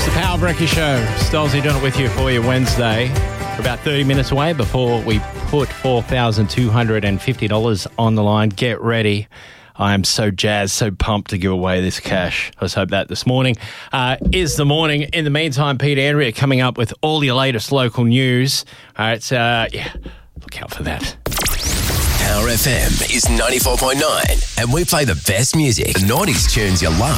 Power Breaker Show. Stolzy doing it with you for your Wednesday. We're about 30 minutes away before we put $4,250 on the line. Get ready. I am so jazzed, so pumped to give away this cash. Let's hope that this morning is the morning. In the meantime, Pete Andrea coming up with all your latest local news. All right, look out for that. Power FM is 94.9 and we play the best music, the 90s tunes you love.